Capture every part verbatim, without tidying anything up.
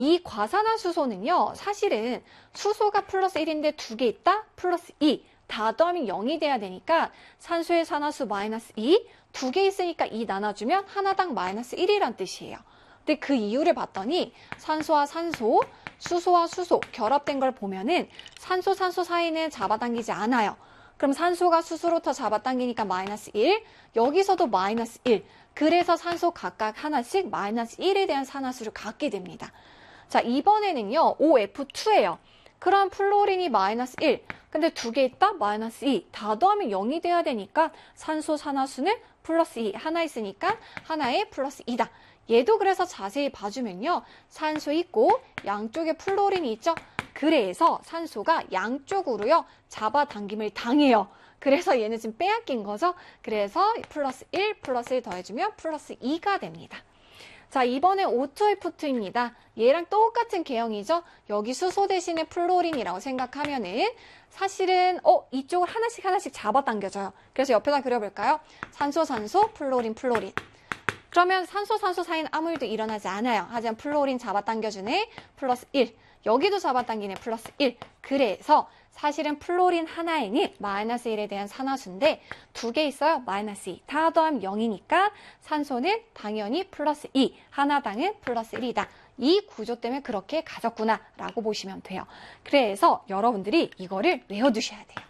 이 과산화수소는요, 사실은 수소가 플러스 일인데 두 개 있다? 플러스 이. 다 더하면 영이 돼야 되니까 산소의 산화수 마이너스 이, 두 개 있으니까 이 나눠주면 하나당 마이너스 일이란 뜻이에요. 근데 그 이유를 봤더니 산소와 산소, 수소와 수소 결합된 걸 보면은 산소, 산소 사이는 잡아당기지 않아요. 그럼 산소가 수소로부터 잡아당기니까 마이너스 일, 여기서도 마이너스 일. 그래서 산소 각각 하나씩 마이너스 일에 대한 산화수를 갖게 됩니다. 자, 이번에는요, 오 에프 투예요. 그럼 플로린이 마이너스 일, 근데 두 개 있다? 마이너스 이. 다 더하면 영이 돼야 되니까 산소 산화수는 플러스 이. 하나 있으니까 하나에 플러스 이다. 얘도 그래서 자세히 봐주면요, 산소 있고 양쪽에 플로린이 있죠? 그래서 산소가 양쪽으로요, 잡아당김을 당해요. 그래서 얘는 지금 빼앗긴 거죠? 그래서 플러스 일, 플러스 일 더해주면 플러스 이가 됩니다. 자, 이번엔 오 투 에프 투입니다. 얘랑 똑같은 개형이죠? 여기 수소 대신에 플로린이라고 생각하면은 사실은 어 이쪽을 하나씩 하나씩 잡아당겨줘요. 그래서 옆에다 그려볼까요? 산소, 산소, 플로린, 플로린. 그러면 산소, 산소 사이는 아무 일도 일어나지 않아요. 하지만 플로린 잡아당겨주네, 플러스 일. 여기도 잡아당기네, 플러스 일. 그래서 사실은 플로린 하나에는 마이너스 일에 대한 산화수인데 두 개 있어요, 마이너스 이. 다 더하면 영이니까 산소는 당연히 플러스 이, 하나당은 플러스 일이다. 이 구조 때문에 그렇게 가졌구나 라고 보시면 돼요. 그래서 여러분들이 이거를 외워두셔야 돼요.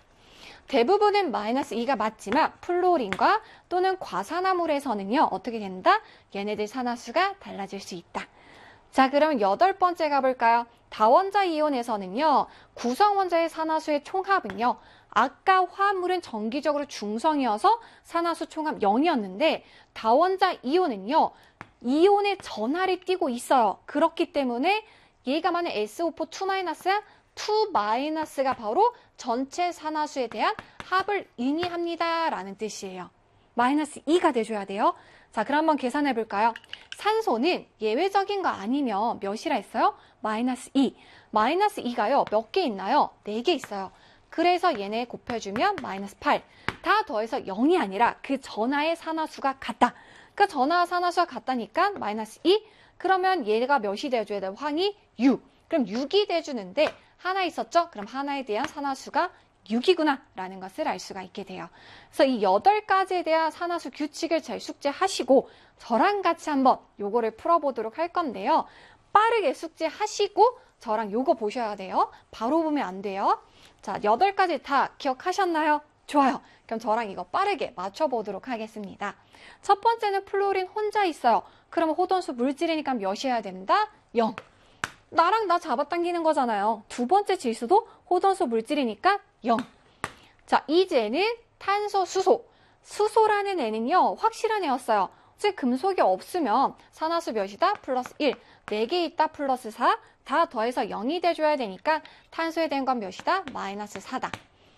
대부분은 마이너스 이가 맞지만 플로린과 또는 과산화물에서는요, 어떻게 된다? 얘네들 산화수가 달라질 수 있다. 자, 그럼 여덟 번째 가볼까요? 다원자 이온에서는요, 구성원자의 산화수의 총합은요, 아까 화합물은 정기적으로 중성이어서 산화수 총합 영이었는데 다원자 이온은요, 이온의 전하를 띠고 있어요. 그렇기 때문에 얘가 만약 에스 오 사 투 마이너스야, 투 마이너스가 바로 전체 산화수에 대한 합을 의미합니다 라는 뜻이에요. 마이너스 이가 돼줘야 돼요. 자, 그럼 한번 계산해 볼까요? 산소는 예외적인 거 아니면 몇이라 했어요? 마이너스 이. 마이너스 이가요, 몇 개 있나요? 네 개 있어요. 그래서 얘네 곱해주면 마이너스 팔. 다 더해서 영이 아니라 그 전하의 산화수가 같다. 그 전하와 산화수가 같다니까 마이너스 이. 그러면 얘가 몇이 돼줘야 돼요? 황이 육. 그럼 육이 돼주는데 하나 있었죠? 그럼 하나에 대한 산화수가 육이구나 라는 것을 알 수가 있게 돼요. 그래서 이 여덟 가지에 대한 산화수 규칙을 잘 숙지하시고 저랑 같이 한번 요거를 풀어보도록 할 건데요. 빠르게 숙지하시고 저랑 요거 보셔야 돼요. 바로 보면 안 돼요. 자, 여덟 가지 다 기억하셨나요? 좋아요. 그럼 저랑 이거 빠르게 맞춰보도록 하겠습니다. 첫 번째는 플로린 혼자 있어요. 그러면 호돈수 물질이니까 몇이어야 된다? 영. 나랑 나 잡아당기는 거잖아요. 두 번째 질소도 호돈수 물질이니까 영. 자, 이제는 탄소, 수소. 수소라는 애는요, 확실한 애였어요. 즉, 금속이 없으면 산화수 몇이다? 플러스 일. 네 개 있다? 플러스 사. 다 더해서 영이 돼줘야 되니까 탄소에 대한 건 몇이다? 마이너스 사다.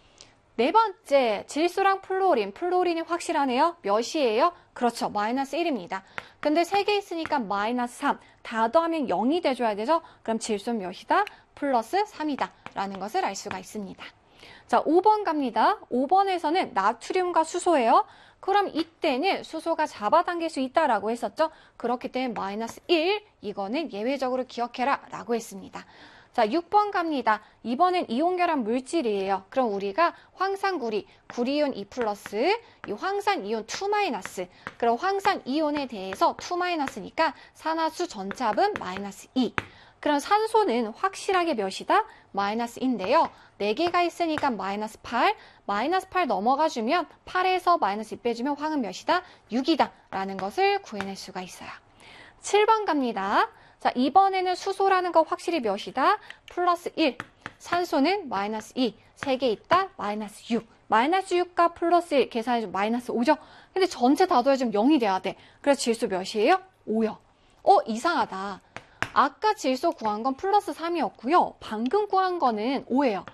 네 번째, 질소랑 플로린. 플로린이 확실하네요. 몇이에요? 그렇죠. 마이너스 일입니다. 근데 세 개 있으니까 마이너스 삼. 다 더하면 영이 돼줘야 되죠? 그럼 질소 몇이다? 플러스 삼이다. 라는 것을 알 수가 있습니다. 자, 오 번 갑니다. 오 번에서는 나트륨과 수소예요. 그럼 이때는 수소가 잡아당길 수 있다라고 했었죠? 그렇기 때문에 마이너스 일. 이거는 예외적으로 기억해라. 라고 했습니다. 자, 육 번 갑니다. 이번엔 이온결합 물질이에요. 그럼 우리가 황산구리, 구리이온 이 플러스, 이 황산이온 이 마이너스. 그럼 황산이온에 대해서 이 마이너스니까 산화수 전체합은 마이너스 이. 그럼 산소는 확실하게 몇이다? 마이너스인데요. 네 개가 있으니까 마이너스 팔. 마이너스 팔 넘어가주면 팔에서 마이너스 이 빼주면 황은 몇이다? 육이다. 라는 것을 구해낼 수가 있어요. 칠 번 갑니다. 자, 이번에는 수소라는 거 확실히 몇이다? 플러스 일. 산소는 마이너스 이. 세 개 있다? 마이너스 육. 마이너스 육과 플러스 일 계산해주면 마이너스 오죠? 근데 전체 다 더해주면 영이 돼야 돼. 그래서 질소 몇이에요? 오요. 어, 이상하다. 아까 질소 구한 건 플러스 삼이었고요. 방금 구한 거는 오예요.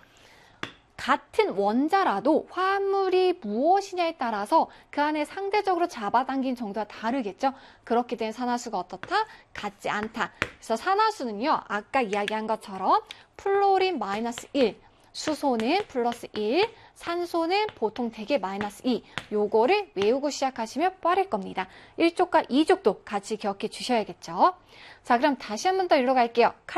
같은 원자라도 화합물이 무엇이냐에 따라서 그 안에 상대적으로 잡아당긴 정도가 다르겠죠. 그렇기 때문에 산화수가 어떻다? 같지 않다. 그래서 산화수는요, 아까 이야기한 것처럼 플로린 마이너스 일, 수소는 플러스 일, 산소는 보통 되게 마이너스 이. 요거를 외우고 시작하시면 빠를 겁니다. 일 족과 이 족도 같이 기억해 주셔야겠죠. 자, 그럼 다시 한 번 더 일로 갈게요.